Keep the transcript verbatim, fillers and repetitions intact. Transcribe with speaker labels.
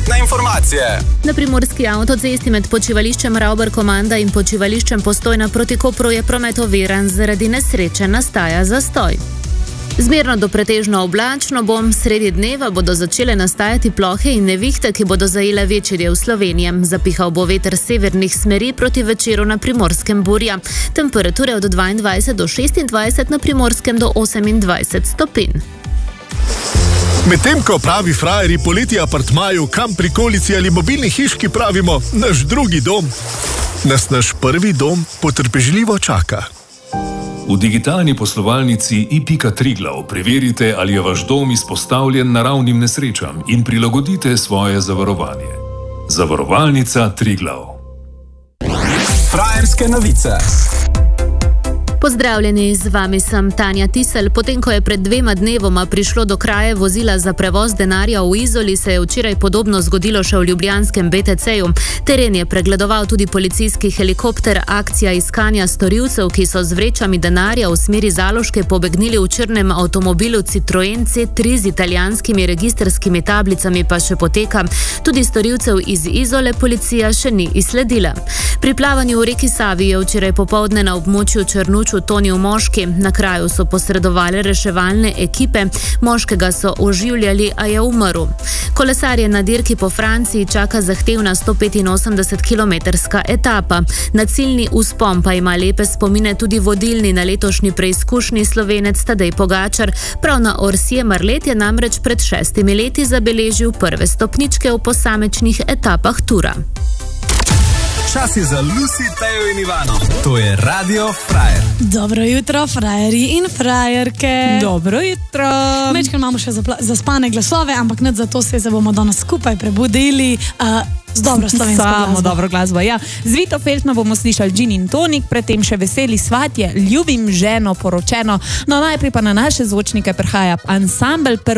Speaker 1: prometne informacije.
Speaker 2: Na primorski avtocesti med počivališčem Ravbar Komanda in počivališčem Postojna proti Kopru je promet oviran, zaradi nesreče nastaja zastoj. Zmerno do pretežno oblačno bo, sredi dneva bodo začele nastajati plohe in nevihte, ki bodo zajele večji del Slovenije. Zapihal bo veter severnih smeri, proti večeru na Primorskem burja. Temperature od dvaindvajset do šestindvajset, na Primorskem do osemindvajset stopinj.
Speaker 3: Medtem ko pravi frajerji poleti apartmaju, kam prikolici ali mobilni hiški pravimo naš drugi dom, nas naš prvi dom potrpežljivo čaka.
Speaker 4: V digitalni poslovalnici i pika Triglav preverite, ali je vaš dom izpostavljen naravnim nesrečam in prilagodite svoje zavarovanje. Zavarovalnica Triglav.
Speaker 1: Frajerske novice.
Speaker 2: Pozdravljeni, z vami sem Tanja Tisel. Potem, ko je pred dvema dnevoma prišlo do kraje vozila za prevoz denarja v Izoli, se je včeraj podobno zgodilo še v ljubljanskem be te ceju. Teren je pregledoval tudi policijski helikopter. Akcija iskanja storilcev, ki so z vrečami denarja v smeri Zaloške pobegnili v črnem avtomobilu Citroen C tri z italijanskimi registrskimi tablicami, pa še poteka. Tudi storilcev iz Izole policija še ni izsledila. Pri plavanju v reki Savi je včeraj popoldne na območju Črnuč utonil moški. Na kraju so posredovali reševalne ekipe. Moškega so oživljali, a je umrl. Kolesarje na dirki po Franciji čaka zahtevna sto petinosemdesetkilometrska etapa. Na ciljni vzpon pa ima lepe spomine tudi vodilni na letošnji preizkušnji Slovenec Tadej Pogačar. Prav na Orsje Marlet je namreč pred šestimi leti zabeležil prve stopničke v posamečnih etapah tura.
Speaker 1: Čas je za Lucy, Tejo in Ivano. To je Radio Frajer.
Speaker 5: Dobro jutro, frajerji in frajerke.
Speaker 6: Dobro jutro.
Speaker 5: Mečkaj imamo še zaspane glasove, ampak ne zato se bomo danes skupaj prebudili uh, z dobro slovensko
Speaker 6: Samo
Speaker 5: glasbo.
Speaker 6: dobro glasbo, ja. Z Vito Feltno bomo slišali Gin in Tonik, predtem še Veseli svatje, Ljubim ženo, Poročeno. No, najprej pa na naše zvočnike prihaja ansambel